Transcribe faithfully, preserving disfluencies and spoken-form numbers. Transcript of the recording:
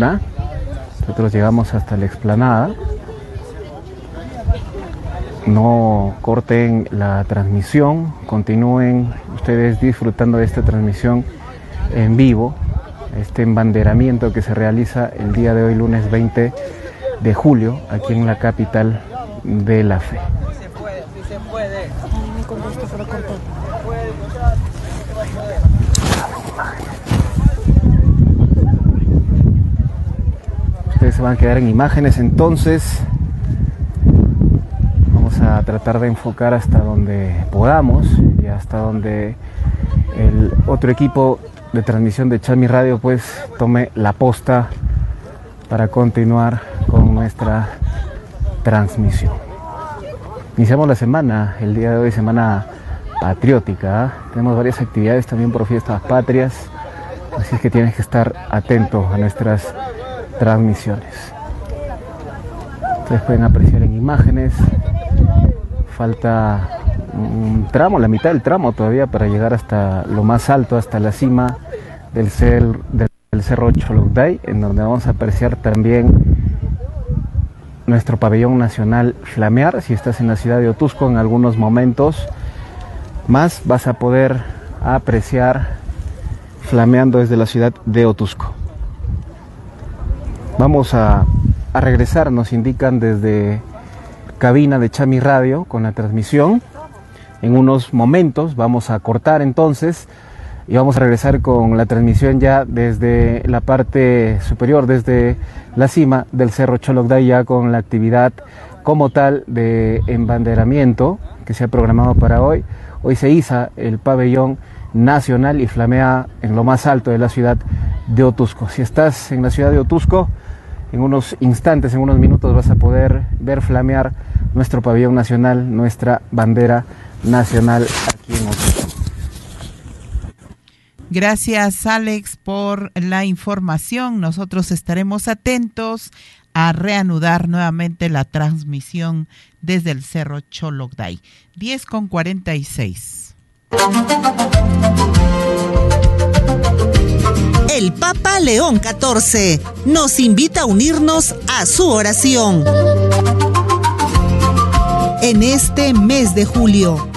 tribuna. Nosotros llegamos hasta la explanada. No corten la transmisión, continúen ustedes disfrutando de esta transmisión en vivo, este embanderamiento que se realiza el día de hoy, lunes veinte de julio, aquí en la capital de la fe. Sí se puede, sí se puede. Ustedes se van a quedar en imágenes, entonces vamos a tratar de enfocar hasta donde podamos y hasta donde el otro equipo de transmisión de Chami Radio pues tome la posta para continuar con nuestra transmisión. Iniciamos la semana, el día de hoy, semana patriótica, ¿eh? Tenemos varias actividades también por fiestas patrias, así es que tienes que estar atento a nuestras transmisiones. Ustedes pueden apreciar en imágenes, falta un tramo, la mitad del tramo todavía para llegar hasta lo más alto, hasta la cima del, cer del cerro Cholocday, en donde vamos a apreciar también nuestro pabellón nacional flamear. Si estás en la ciudad de Otuzco, en algunos momentos más vas a poder apreciar flameando desde la ciudad de Otuzco. Vamos a, a regresar, nos indican desde cabina de Chami Radio con la transmisión. En unos momentos vamos a cortar entonces y vamos a regresar con la transmisión ya desde la parte superior, desde la cima del cerro Cholocday, ya con la actividad como tal de embanderamiento que se ha programado para hoy. Hoy se iza el pabellón nacional y flamea en lo más alto de la ciudad de Otuzco. Si estás en la ciudad de Otuzco, en unos instantes, en unos minutos vas a poder ver flamear nuestro pabellón nacional, nuestra bandera nacional aquí en Otuzco. Gracias, Alex, por la información. Nosotros estaremos atentos a reanudar nuevamente la transmisión desde el cerro Cholocday. diez con cuarenta y seis. El Papa León catorce nos invita a unirnos a su oración. En este mes de julio,